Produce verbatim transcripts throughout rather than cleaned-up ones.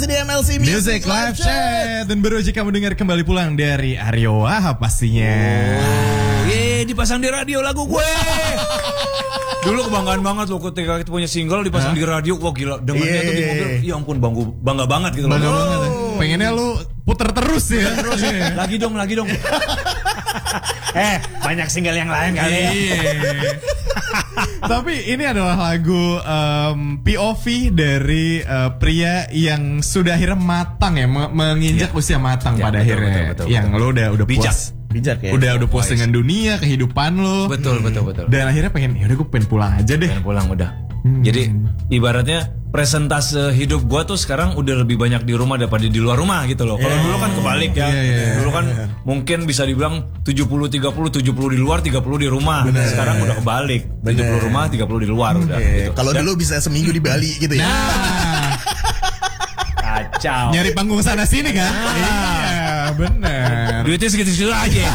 masih di M L C Music, Music Live Chat. Dan baru aja kamu dengar kembali pulang dari Aryo Wahab pastinya. Oh, ye, dipasang di radio lagu gue. Dulu kebanggaan banget loh ketika kita punya single dipasang huh? di radio. Wah gila, dengannya yeah. tuh di mobil. Ya ampun, bangga, bangga banget gitu bangga loh. Banget. Oh. Pengennya lu puter terus ya. Terus ya. Lagi dong, lagi dong. Eh, banyak single yang lain kali ya. Tapi ini adalah lagu um, P O V dari uh, pria yang sudah akhirnya matang ya, menginjak ya. usia matang ya, pada betul, akhirnya. Betul, betul, yang betul. Lo udah udah bijak. puas. Bijak ya. Udah udah puas dengan dunia, kehidupan lo. Betul, hmm. betul, betul. Dan akhirnya pengen, ya udah gue pengen pulang aja deh. Pengen pulang udah. Hmm. Jadi ibaratnya presentase hidup gua tuh sekarang udah lebih banyak di rumah daripada di luar rumah gitu loh. Kalau yeah. dulu kan kebalik ya. Yeah, yeah, dulu kan yeah. mungkin bisa dibilang tujuh puluh tiga puluh, tujuh puluh di luar, tiga puluh di rumah. Bener. Sekarang udah kebalik. Bener. tujuh puluh rumah, tiga puluh di luar udah yeah. gitu. Kalau dulu bisa seminggu di Bali gitu ya. Nah. Kacau. Nyari panggung sana sini kan? Nah. Iya, benar. Duitnya segitu-segitu aja.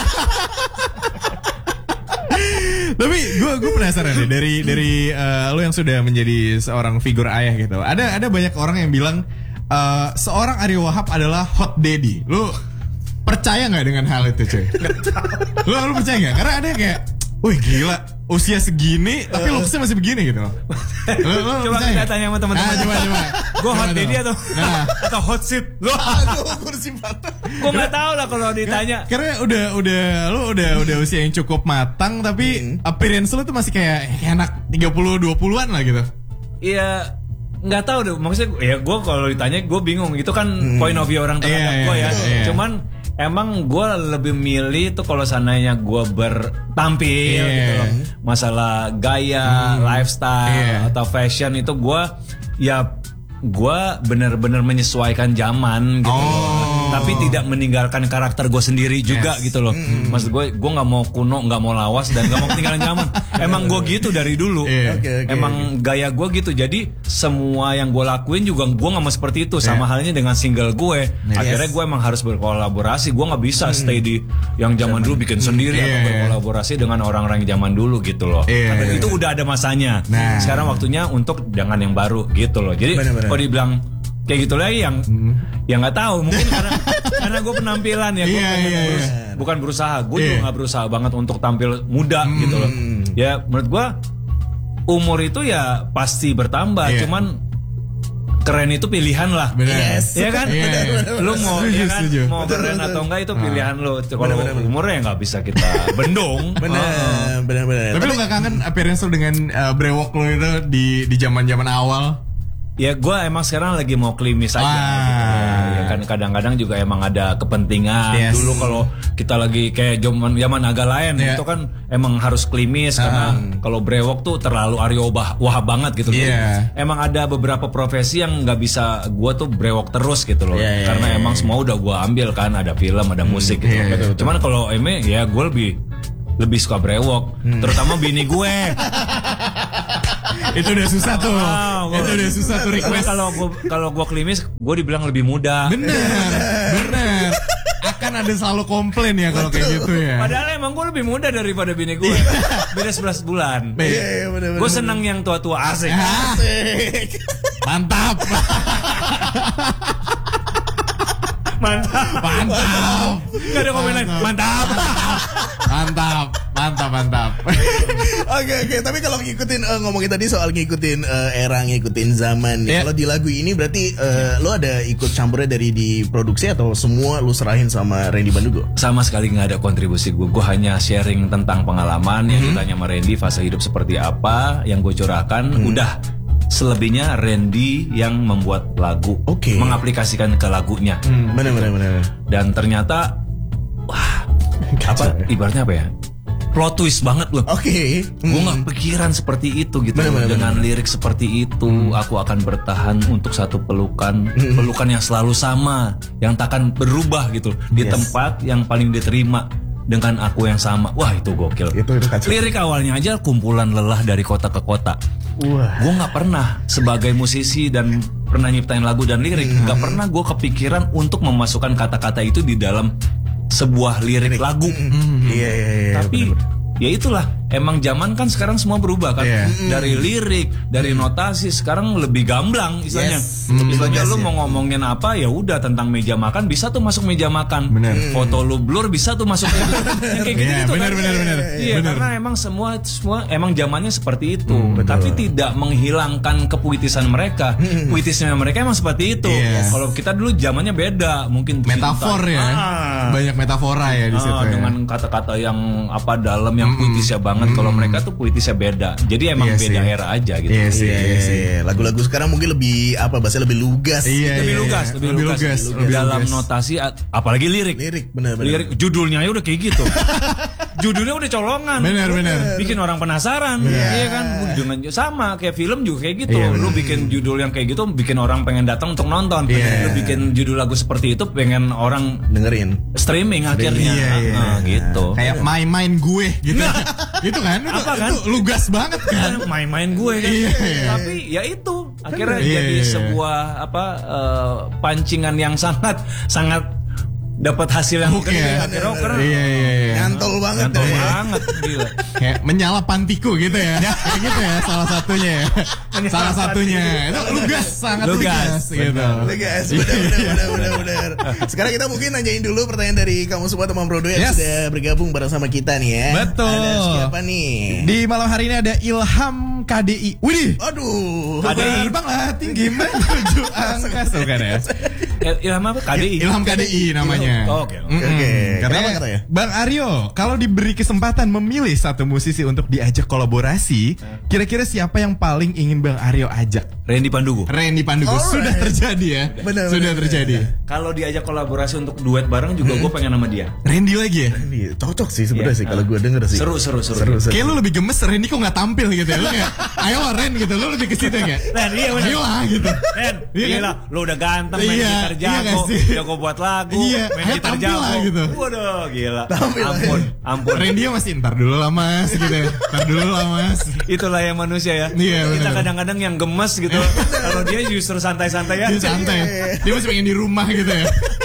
Tapi gue gue penasaran deh dari dari uh, lo yang sudah menjadi seorang figur ayah gitu. Ada ada banyak orang yang bilang uh, seorang Aryo Wahab adalah hot daddy. Lo percaya nggak dengan hal itu, cuy? Lo lo percaya nggak? Karena ada yang kayak, wih gila, usia segini tapi looksnya masih begini gitu. Lo, lo coba kita tanya sama teman-teman. Nah, coba coba. Gue hot daddy atau nah. atau hot seat? Lo aduh kursi patah. Gue nggak tahu lah kalau ditanya. Karena udah udah lo udah udah usia yang cukup matang tapi hmm. appearance lo tuh masih kayak anak tiga puluh dua puluhan lah gitu. Iya, nggak tahu deh. Maksudnya ya gue kalau ditanya gue bingung. Itu kan hmm. point of view orang terhadap yeah, gue yeah, ya. Yeah. Cuman emang gue lebih milih tuh kalau sananya gue bertampil yeah. gitu loh. Masalah gaya, hmm. lifestyle yeah. atau fashion itu gue ya gue benar-benar menyesuaikan zaman gitu. Oh. Tapi tidak meninggalkan karakter gue sendiri juga yes. gitu loh. Mm. Maksud gue, gue nggak mau kuno, nggak mau lawas dan nggak mau ketinggalan zaman. Emang gue gitu dari dulu. Yeah. Okay, okay, Emang okay. gaya gue gitu. Jadi semua yang gue lakuin juga gue nggak mau seperti itu. Sama yeah. halnya dengan single gue. Yes. Akhirnya gue emang harus berkolaborasi. Gue nggak bisa mm. stay di yang zaman dulu bikin sendiri yeah. atau berkolaborasi dengan orang-orang yang zaman dulu gitu loh. Yeah. Karena itu udah ada masanya. Nah. Sekarang waktunya untuk jangan yang baru gitu loh. Jadi kalau dibilang kayak gitu lagi yang hmm. yang nggak tahu mungkin karena karena gue penampilan ya gue yeah, yeah, berus, yeah. bukan berusaha gue yeah. juga nggak berusaha banget untuk tampil muda hmm. gitu loh ya menurut gue umur itu ya pasti bertambah yeah. cuman keren itu pilihan lah yes. ya kan yeah, yeah. lu mau setuju, ya kan setuju. Mau keren betul, atau enggak itu pilihan ah. lu kalau umurnya nggak bisa kita bendung benar benar benar tapi lu nggak kangen appearance lu dengan uh, brewok lu itu di di zaman zaman awal? Ya gue emang sekarang lagi mau klimis aja ah. gitu. Ya kan kadang-kadang juga emang ada kepentingan yes. Dulu kalau kita lagi kayak zaman zaman agak lain yeah. itu kan emang harus klimis uh. karena kalau brewok tuh terlalu Aryo Wahab banget gitu yeah. Emang ada beberapa profesi yang nggak bisa gue tuh brewok terus gitu loh yeah, yeah, karena yeah, emang yeah. semua udah gue ambil kan, ada film, ada musik gitu yeah, yeah, cuman kalau Eme ya gue lebih lebih suka brewok hmm. terutama bini gue. Itu udah susah tuh. Oh, itu udah susah tuh request. Kalau gue kalau gue klimis, gue dibilang lebih muda. Bener, bener. Akan ada selalu komplain ya kalau kayak gitu ya. Padahal emang gue lebih muda daripada bini gue. Beda sebelas bulan. Iya, bener, gue seneng yang tua-tua asik. Asik. Mantap. Mantap. Mantap. Gak ada komen lain. Mantap. Mantap. Mantap, mantap. Oke, oke. Tapi kalau ngikutin uh, ngomongin tadi soal ngikutin uh, era, ngikutin zaman. Yeah. Kalau di lagu ini berarti uh, lo ada ikut campurnya dari di produksi atau semua lo serahin sama Randy Bandugo? Sama sekali nggak ada kontribusi gue. Gue hanya sharing tentang pengalaman mm-hmm. yang ditanya sama Randy, fase hidup seperti apa, yang gue curahkan. Mm-hmm. Udah. Selebihnya Randy yang membuat lagu, okay. mengaplikasikan ke lagunya. Hmm, bener, bener, bener. Dan ternyata, wah, apa ibaratnya apa ya? Plot twist banget loh. Oke. Okay. Hmm. Gue nggak pikiran seperti itu gitu. Bener, bener, dengan bener. lirik seperti itu, hmm. aku akan bertahan untuk satu pelukan, hmm. pelukan yang selalu sama, yang takkan berubah gitu. Di yes. tempat yang paling diterima. Dengan aku yang sama. Wah itu gokil. Itu, itu lirik awalnya aja kumpulan lelah dari kota ke kota. Wah. Gue gak pernah sebagai musisi dan pernah nyiptain lagu dan lirik mm-hmm. gak pernah gue kepikiran untuk memasukkan kata-kata itu di dalam sebuah lirik, lirik. lagu mm-hmm. yeah, yeah, yeah, tapi bener-bener. ya itulah emang zaman kan sekarang semua berubah kan. Yeah. Dari lirik, dari notasi sekarang lebih gamblang istilahnya. Yes. Mm. Istilahnya Tugas lu ya. mau ngomongin apa ya udah tentang meja makan bisa tuh masuk meja makan. Bener. Foto lu blur bisa tuh masuk meja makan. Kayak gitu Iya, gitu bener, kan. bener, bener. Iya, Bener. karena emang semua semua emang zamannya seperti itu. Hmm, Tapi tidak menghilangkan kepuitisan mereka. Puitisnya mereka emang seperti itu. Yes. Kalau kita dulu zamannya beda, mungkin Metafor cinta. ya. Ah. Banyak metafora ya di Ah, situ ya. dengan kata-kata yang apa dalam yang puitisnya banget. Kalau mereka tuh puitisnya beda. Jadi emang Iya beda sih. era aja gitu. Iya sih, Iya, iya sih. iya. Lagu-lagu sekarang mungkin lebih apa bahasa lebih lugas. Iya, Lebih iya, lugas, iya. lebih, Lebih lugas, lugas, Lebih lebih dalam lugas. notasi, a- apalagi lirik. Lirik benar-benar. Lirik, judulnya aja udah kayak gitu. Judulnya udah colongan. Bener, bener. Bikin orang penasaran. Iya kan? Dengan sama kayak film juga kayak gitu. Iya, Lu bikin judul yang kayak gitu bikin orang pengen datang untuk nonton. Iya. Lu bikin judul lagu seperti itu pengen orang Dengerin. streaming akhirnya. Iya, iya. Nah, gitu. Kayak my mind gue gitu. Gitu kan? Itu, Apa kan? itu lugas banget kan? Main-main gue kan. Iya, iya. Tapi ya itu akhirnya Iya, jadi iya, iya. sebuah apa eh, pancingan yang sangat sangat dapat hasil yang Oke. gede. Akhirnya karena Iya, iya, iya. Nyantol banget. Nyantol ya. banget gila. Kayak menyala pantiku gitu ya. Kayak gitu ya salah satunya ya. Salah satunya. Itu lugas, sangat lugas, Lugas, gitu. Udah guys, benar benar benar benar. Sekarang kita mungkin nanyain dulu pertanyaan dari kamu semua teman Brodo yang Yes. sudah bergabung bersama kita nih ya. Betul. Ada siapa nih? Di malam hari ini ada Ilham K D I. Widih. Aduh. K D I. Terbang lah tinggi menuju angkasa. Bukan ya? Il- Ilham apa? K D I. Ilham K D I namanya. Oh, oke, oke. Mm-mm. Oke. Katanya, Kenapa katanya? Bang Aryo, kalau diberi kesempatan memilih satu musisi untuk diajak kolaborasi, kira-kira siapa yang paling ingin Bang Aryo ajak? Randy Pandugo. Randy Pandugo. Alright. Sudah terjadi ya. Benar, Sudah benar, terjadi. Kalau diajak kolaborasi untuk duet bareng juga gue pengen sama dia. Randy lagi ya? Ini cocok sih sebenarnya Iya. sih kalau gue denger sih. Seru, seru, seru. Seru, seru. Kayak lu lebih gemes, Randy kok gak tampil gitu ya? Lu kayak, ayo lah Ren gitu, lu lebih ke situ kayak. Ren, iya bener. Ayo lah gitu. Ren, Iya kan? gila, lu udah ganteng main Iya, gitar iya jago, gak sih? jago buat lagu, Iya, main ayo gitar tampil jago. lah gitu. Waduh, gila. Tampil lah. Ampun, ampun. Randy masih ntar dulu lah mas gitu ya. Ntar dulu lah mas. Itulah yang manusia ya. Iya, Kita bener. kadang-kadang yang gemes gitu. Kalau dia justru santai-santai ya. Dia santai. Dia masih pengen di rumah gitu ya.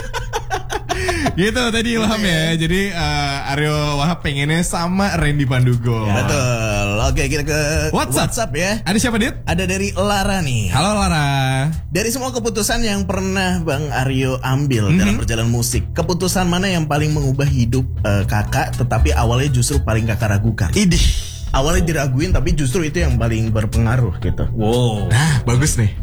Gitu tadi Ilham ya. Jadi uh, Aryo Wahab pengennya sama Randy Pandugo. Betul. Oke, kita ke WhatsApp. WhatsApp ya. Ada siapa Dit? Ada dari Lara nih. Halo Lara. Dari semua keputusan yang pernah Bang Aryo ambil Mhm. dalam perjalanan musik, keputusan mana yang paling mengubah hidup eh, kakak, tetapi awalnya justru paling kakak ragukan? Idih. Awalnya diraguin, tapi justru itu yang paling berpengaruh gitu. Wow. Nah bagus nih.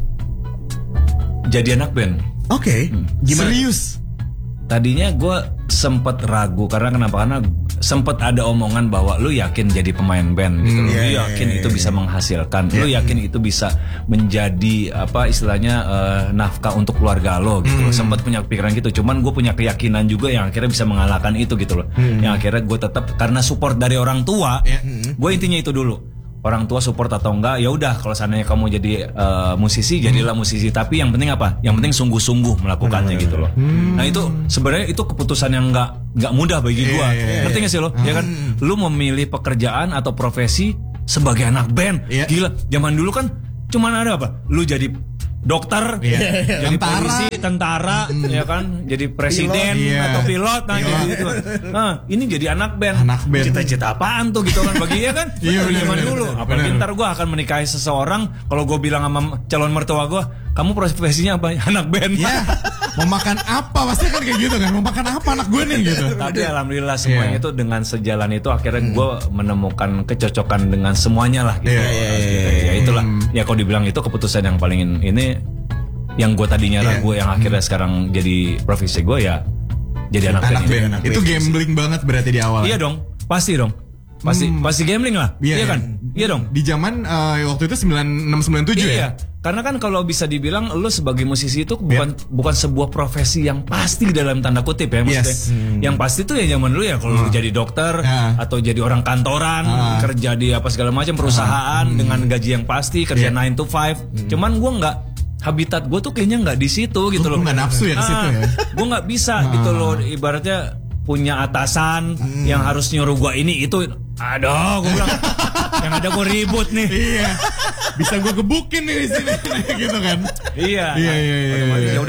Jadi anak band. Oke, gimana? Serius. Tadinya gue sempet ragu karena kenapa? Karena sempet ada omongan bahwa lu yakin jadi pemain band gitu. Hmm, Lu iya, yakin iya, itu iya. bisa menghasilkan. Lu yakin itu bisa menjadi apa istilahnya eh, nafkah untuk keluarga lo gitu. Hmm. Sempet punya pikiran gitu. Cuman gue punya keyakinan juga yang akhirnya bisa mengalahkan itu gitu loh. Hmm. Yang akhirnya gue tetap karena support dari orang tua. Iya. Gue intinya itu dulu. Orang tua support atau enggak, ya udah kalau seandainya kamu jadi eh, musisi, jadilah musisi. Tapi yang penting apa? Yang penting sungguh-sungguh melakukannya gitu loh. Nah itu sebenarnya itu keputusan yang enggak nggak mudah bagi gua. iya, Ngerti nggak sih lo? Ya kan, lu memilih pekerjaan atau profesi sebagai anak band. Iya. Gila, zaman dulu kan cuman ada apa? Lu jadi dokter, Iya. jadi Tentara. polisi, tentara, ya kan, jadi presiden Pilot. Iya. atau pilot, nah Pilot. gitu. Nah, ini jadi anak band. Anak band. Cita-cita apaan tuh gitu kan bagi dia kan? Iya, Dari benar, zaman benar, dulu. benar. Apalagi Benar. ntar gue akan menikahi seseorang, kalau gue bilang sama calon mertua gue, kamu profesinya apa? Anak band. Ya. Mau makan apa? Pasti kan kayak gitu kan. Mau makan apa anak gue nih gitu. Tapi alhamdulillah semuanya Iya. itu dengan sejalan itu akhirnya gue menemukan kecocokan dengan semuanya lah gitu. Iya, iya, Harus iya, gitu. iya. Ya itulah. Ya kalau dibilang itu keputusan yang paling ini yang gue tadinya Iya. ragu yang akhirnya sekarang jadi profesi gue ya jadi anak, Anak band. ini. band. Itu gambling banget berarti di awal. Iya dong, pasti dong. Pasti pasti gambling lah. Iya, Iya kan? Iya dong. Di zaman eh, waktu itu sembilan enam sembilan tujuh ya. Iya, karena kan kalau bisa dibilang lu sebagai musisi itu bukan bukan sebuah profesi yang pasti dalam tanda kutip ya maksudnya. Yes. Yang pasti tuh ya zaman dulu ya kalau lu jadi dokter Ah. atau jadi orang kantoran, Ah. kerja di apa segala macam perusahaan dengan gaji yang pasti, kerja Iya. nine to five. Cuman gua nggak habitat gue tuh kayaknya nggak di situ gitu Lu loh. nggak nafsu ya ke situ ya? Gue nggak bisa gitu loh, ibaratnya punya atasan yang harus nyuruh gue ini itu. Aduh, gue bilang yang ada gue ribut nih. Iya. Bisa gue gebukin nih di sini gitu kan. Iya. Iya, iya, iya, otomatis iya. ya udah,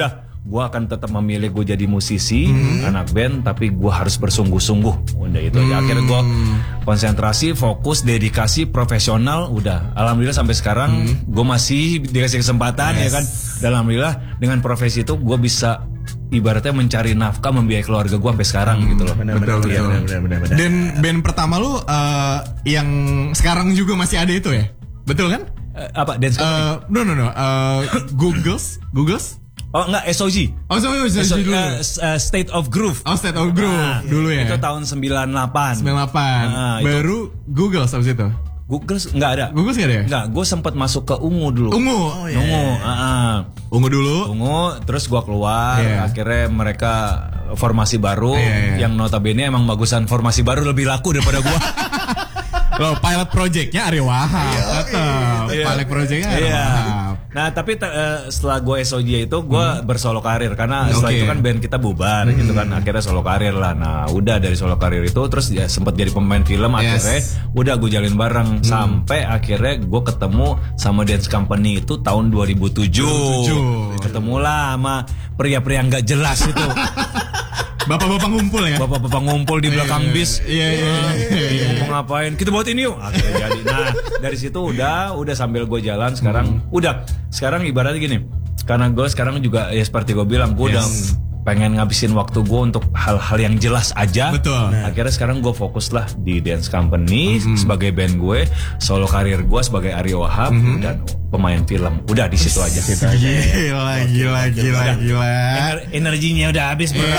gue akan tetap memilih gue jadi musisi, hmm. anak band, tapi gue harus bersungguh-sungguh. Udah itu aja. Akhirnya gue konsentrasi, fokus, dedikasi, profesional. Udah, alhamdulillah sampai sekarang hmm. gue masih dikasih kesempatan yes. ya kan. Dan alhamdulillah dengan profesi itu gue bisa ibaratnya mencari nafkah, membiayai keluarga gue sampai sekarang hmm. gitu loh. Benar, betul, betul, ya, betul. Benar, benar, benar. Dan band pertama lu uh, yang sekarang juga masih ada itu ya, betul kan? Uh, apa dance uh, no no no uh, Googles Googles oh enggak S O G oh sorry S O G dulu uh, uh, State of Groove oh State of Groove nah, dulu ya itu tahun sembilan puluh delapan sembilan puluh delapan nah, baru itu. Googles habis itu Googles enggak ada Googles enggak ada ya enggak gue sempat masuk ke Ungu dulu Ungu oh, yeah. Ungu uh, uh. Ungu dulu Ungu terus gue keluar yeah. akhirnya mereka formasi baru yeah, yeah. yang notabene emang bagusan formasi baru lebih laku daripada gue. Loh, pilot projectnya Ariyo Wahab, tetap. Iya. Pilot projectnya Ariyo iya. Wahab. Nah, tapi uh, setelah gue S O J itu gue hmm. bersolo karir karena okay. setelah itu kan band kita bubar hmm. gitu kan, akhirnya solo karir lah. Nah, udah dari solo karir itu terus ya sempat jadi pemain film, yes. akhirnya udah gue jalin bareng hmm. sampai akhirnya gue ketemu sama dance company itu tahun dua ribu tujuh. Ketemulah sama pria-pria nggak jelas itu. Bapak-bapak ngumpul ya? Bapak-bapak ngumpul di belakang bis. Iya iya iya. Mau ngapain? Kita buat ini yuk. Akhirnya jadi. Nah, dari situ udah udah sambil gue jalan sekarang hmm. udah. Sekarang ibaratnya gini. Karena gue sekarang juga ya seperti gue bilang, gue yes. udah pengen ngabisin waktu gue untuk hal-hal yang jelas aja. Betul. Nah. Akhirnya sekarang gue fokus lah di dance company mm-hmm. sebagai band gue, solo karir gue sebagai Ariyo Wahab mm-hmm. dan pemain film. Udah di situ aja. Situ aja. Gila, gila, gila, gila, gila. Ener- energinya udah habis bro.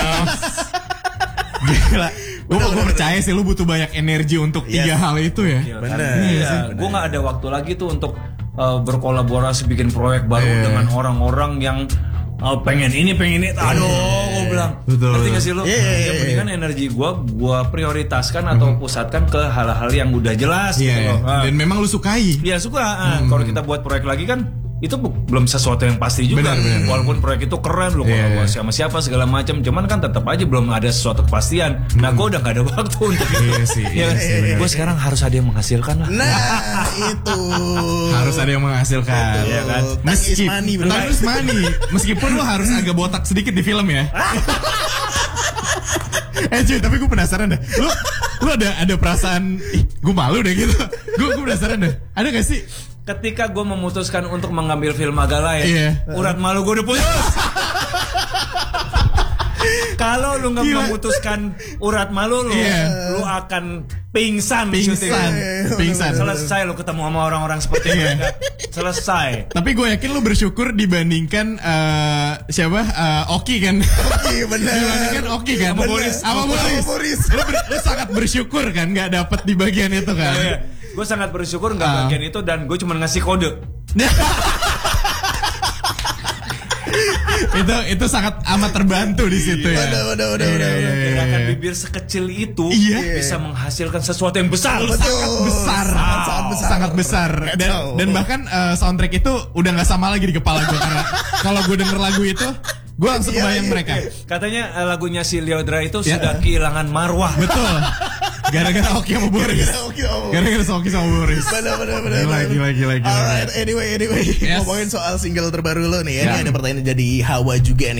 Gila. Gue percaya sih lu butuh banyak energi untuk yes. tiga hal itu ya. Benar. Iya. Gue nggak ada waktu lagi tuh untuk uh, berkolaborasi bikin proyek baru yeah. dengan orang-orang yang oh, pengen ini pengen ini, aduh, gue bilang, ngerti gak sih lo? Yeah, yeah, ya mendingan yeah. energi gue, gue prioritaskan atau pusatkan ke hal-hal yang udah jelas. Yeah, gitu loh. Yeah. Dan memang lu sukai. Iya suka. Hmm. Kalau kita buat proyek lagi kan, itu belum sesuatu yang pasti juga. Benar, benar. Walaupun proyek itu keren, lo yeah. kolaborasi sama siapa segala macam, cuman kan tetap aja belum ada sesuatu kepastian. Hmm. Nah, gue udah gak ada waktu untuk itu. Iya sih. Ya, iya, iya, gue sekarang harus ada yang menghasilkan lah. Nah, itu harus ada yang menghasilkan. Iya kan. Meskipun harus money, meskipun lu harus agak botak sedikit di film ya. Eh cuy, tapi gue penasaran deh. Lu lu ada ada perasaan, ih, gue malu deh gitu. Gue gue penasaran deh. Ada gak sih? Ketika gue memutuskan untuk mengambil film Magala ya, yeah. urat malu gue udah putus. Kalau lu nggak memutuskan urat malu lu, yeah. lu akan pingsan, pingsan, pingsan. Selesai lu ketemu sama orang-orang seperti mereka. Selesai. Tapi gue yakin lu bersyukur dibandingkan uh, siapa uh, Oki kan? Oki benar. Dibandingkan Oki kan? Sama Boris. Sama Boris. Boris. Lu, ber- lu sangat bersyukur kan nggak dapet di bagian itu kan? Oh, iya. Gue sangat bersyukur nggak uh. bagian itu dan gue cuma ngasih kode. itu itu sangat amat terbantu di situ ya. Udah udah udah udah. Gerakan bibir sekecil itu iya. bisa menghasilkan sesuatu yang besar. Betul. Sangat besar, sangat, sangat besar, sangat besar. Dan, dan bahkan uh, soundtrack itu udah nggak sama lagi di kepala gue karena kalau gue denger lagu itu gue langsung kebayang mereka. Katanya uh, lagunya si Leodra itu yeah. sudah kehilangan marwah. Betul. Gara-gara Oki sama Boris. Gara-gara Oki sama Boris. Benar benar benar. Gila gila gila gila. Alright, anyway anyway. Yes. Ngomongin soal single terbaru lo nih ya. Yeah. Ini ada pertanyaan jadi Hawa juga nih.